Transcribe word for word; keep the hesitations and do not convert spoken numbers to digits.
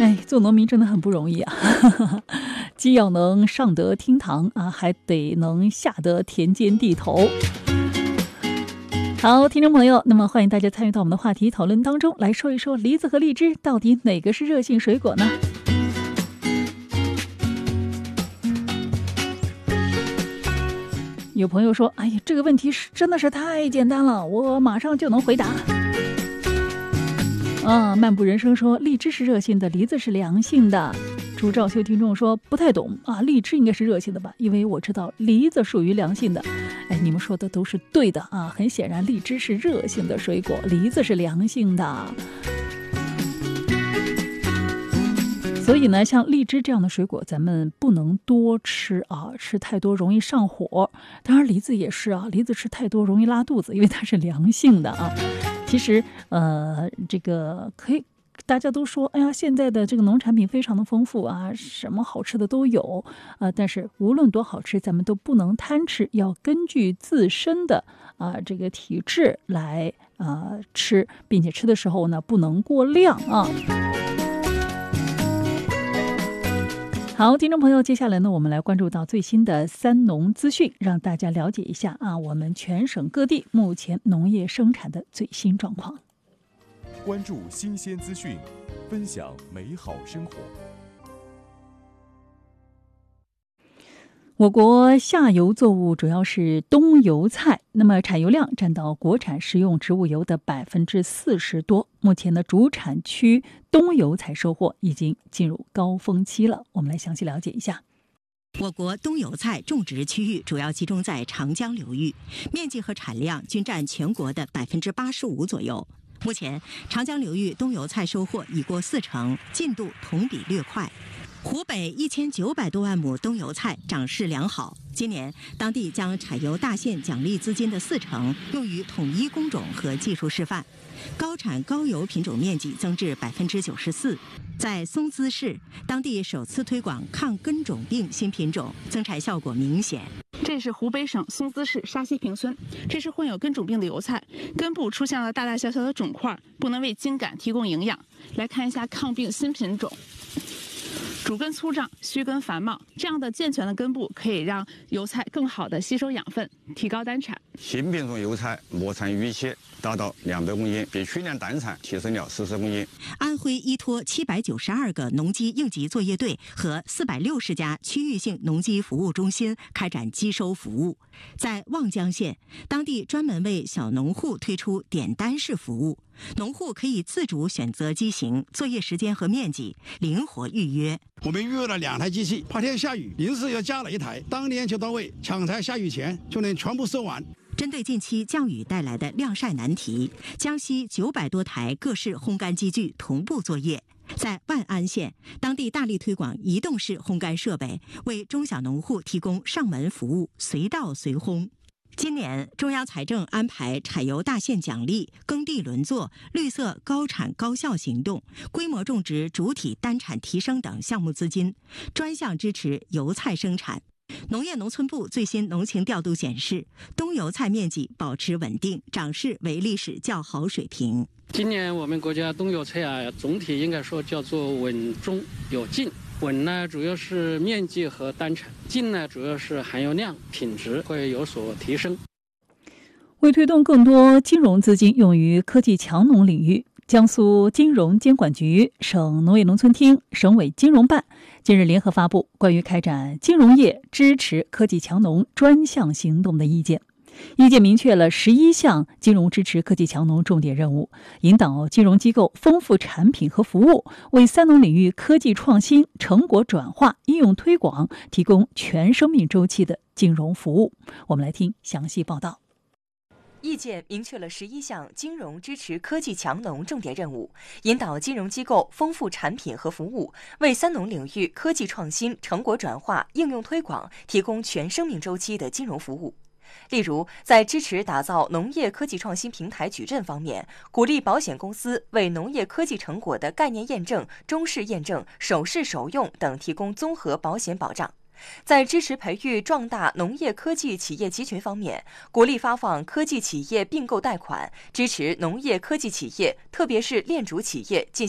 哎，做农民真的很不容易啊，既要能上得厅堂啊，还得能下得田间地头。好，听众朋友，那么欢迎大家参与到我们的话题讨论当中，来说一说梨子和荔枝到底哪个是热性水果呢？有朋友说，哎呀，这个问题是真的是太简单了，我马上就能回答。啊，漫步人生说，荔枝是热性的，梨子是凉性的。朱兆修听众说不太懂啊，荔枝应该是热性的吧，因为我知道梨子属于凉性的。哎，你们说的都是对的啊，很显然荔枝是热性的水果，梨子是凉性的。所以呢，像荔枝这样的水果咱们不能多吃啊，吃太多容易上火。当然梨子也是啊，梨子吃太多容易拉肚子，因为它是凉性的啊。其实呃，这个可以大家都说，哎呀，现在的这个农产品非常的丰富啊，什么好吃的都有啊。但是无论多好吃，咱们都不能贪吃，要根据自身的啊这个体质来啊吃，并且吃的时候呢不能过量啊。好，听众朋友，接下来呢，我们来关注到最新的三农资讯，让大家了解一下啊，我们全省各地目前农业生产的最新状况。 关注新鲜资讯，分享美好生活。 我国下游作物主要是冬油菜，那么产油量占到国产食用植物油的百分之四十多。目前的主产区冬油菜收获已经进入高峰期了。我们来详细了解一下。 我国冬油菜种植区域主要集中在长江流域，面积和产量均占全国的百分之八十五左右。目前，长江流域冬油菜收获已过四成，进度同比略快。湖北一千九百多万亩冬油菜长势良好，今年当地将产油大县奖励资金的四成用于统一工种和技术示范，高产高油品种面积增至百分之九十四。在松滋市，当地首次推广抗根种病新品种，增产效果明显。 这是湖北省松滋市沙溪坪村，这是患有根种病的油菜，根部出现了大大小小的肿块，不能为茎秆提供营养。来看一下抗病新品种。主根粗壮，须根繁茂，这样的健全的根部可以让油菜更好的吸收养分，提高单产。 新品种油菜亩产预期达到两百公斤，比去年单产提升了四十公斤。 安徽依托七百九十二个农机应急作业队和四百六十家区域性农机服务中心开展机收服务。在望江县，当地专门为小农户推出点单式服务，农户可以自主选择机型、作业时间和面积，灵活预约。 我们预约了两台机器，怕天下雨，临时又加了一台，当天就到位，抢在下雨前就能全部收完。 针对近期降雨带来的晾晒难题，江西九百多台各式烘干机具同步作业。在万安县，当地大力推广移动式烘干设备，为中小农户提供上门服务，随到随烘。今年，中央财政安排产油大县奖励、耕地轮作、绿色高产高效行动、规模种植主体单产提升等项目资金，专项支持油菜生产。农业农村部最新农情调度显示，冬油菜面积保持稳定，长势为历史较好水平。 今年我们国家冬油菜啊，总体应该说叫做稳中有进。稳呢，主要是面积和单产；进呢，主要是含油量、品质会有所提升。 为推动更多金融资金用于科技强农领域，江苏金融监管局、省农业农村厅、省委金融办近日联合发布关于开展金融业支持科技强农专项行动的意见。意见明确了十一项金融支持科技强农重点任务，引导金融机构丰富产品和服务，为三农领域科技创新、成果转化、应用推广提供全生命周期的金融服务。我们来听详细报道。 意见明确了十一项金融支持科技强农重点任务，引导金融机构丰富产品和服务，为三农领域科技创新、成果转化、应用推广提供全生命周期的金融服务。例如，在支持打造农业科技创新平台矩阵方面，鼓励保险公司为农业科技成果的概念验证、中试验证、首试首用等提供综合保险保障。在支持培育壮大农业科技企业集群方面，鼓励发放科技企业并购贷款，支持农业科技企业，特别是链主企业进行